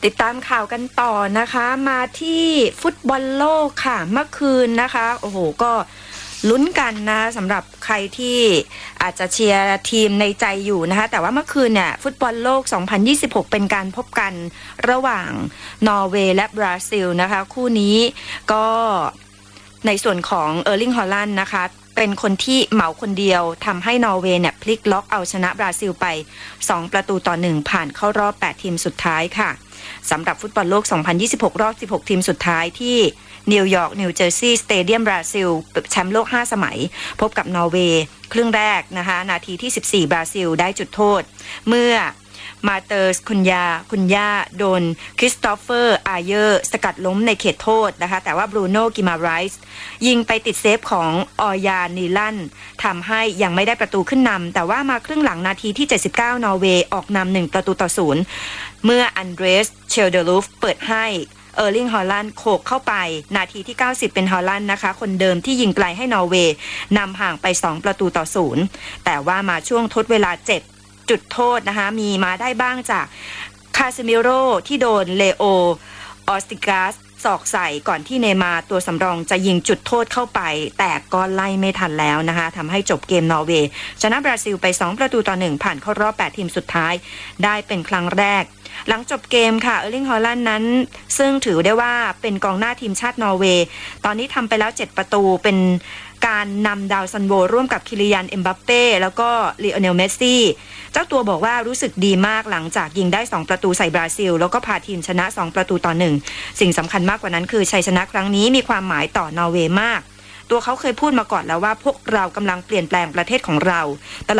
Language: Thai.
ติดตามข่าวกันต่อนะคะมาที่ฟุตบอลโลกค่ะเมื่อคืนนะคะโอ้โหก็ลุ้นกันนะสำหรับใครที่อาจจะเชียร์ทีมในใจอยู่นะคะแต่ว่าเมื่อคืนเนี่ยฟุตบอลโลก 2026 เป็นการพบกันระหว่างนอร์เวย์และบราซิลนะคะคู่นี้ก็ในส่วนของเออร์ลิงฮอลแลนด์นะคะเป็นคนที่เหมาคนเดียวทำให้นอร์เวย์เนี่ยพลิกล็อกเอาชนะบราซิลไป2-1ผ่านเข้ารอบ8ทีมสุดท้ายค่ะสำหรับฟุตบอลโลก 2026 รอบ16ทีมสุดท้ายที่นิวยอร์กนิวเจอร์ซีย์สเตเดียมบราซิลแชมป์โลก5สมัยพบกับนอร์เวย์ครึ่งแรกนะคะนาทีที่14บราซิลได้จุดโทษเมื่อมาเตอร์สคุนยาโดนคริสโตเฟอร์อาเยอร์สกัดล้มในเขตโทษนะคะแต่ว่าบรูโน่กิมาไรส์ยิงไปติดเซฟของออยานีลันทำให้ยังไม่ได้ประตูขึ้นนำแต่ว่ามาครึ่งหลังนาทีที่79นอร์เวย์ออกนำ1-0เมื่ออันเดรสเชลเดลูฟเปิดให้เออร์ลิงฮอลแลนด์โขกเข้าไปนาทีที่90เป็นฮอลแลนด์นะคะคนเดิมที่ยิงไกลให้นอร์เวย์นำห่างไป2-0แต่ว่ามาช่วงทดเวลา7จุดโทษนะคะมีมาได้บ้างจากคาซิมิโร่ที่โดนเลโอออสติกัสศอกใส่ก่อนที่เนมาร์ตัวสำรองจะยิงจุดโทษเข้าไปแต่ก็ไล่ไม่ทันแล้วนะคะทำให้จบเกมนอร์เวย์ชนะบราซิลไป2-1ผ่านเข้ารอบ8ทีมสุดท้ายได้เป็นครั้งแรกหลังจบเกมค่ะเออร์ลิงฮอลแลนด์นั้นซึ่งถือได้ว่าเป็นกองหน้าทีมชาตินอร์เวย์ตอนนี้ทำไปแล้ว7ประตูเป็นการนำดาวซันโวร่วมกับคิลิยันเอ็มบัปเป้แล้วก็ลีโอเนลเมสซี่เจ้าตัวบอกว่ารู้สึกดีมากหลังจากยิงได้2ประตูใส่บราซิลแล้วก็พาทีมชนะ2-1สิ่งสำคัญมากกว่านั้นคือชัยชนะครั้งนี้มีความหมายต่อนอร์เวย์มากตัวเขาเคยพูดมาก่อนแล้วว่าพวกเรากำลังเปลี่ยนแปลงประเทศของเราตลอด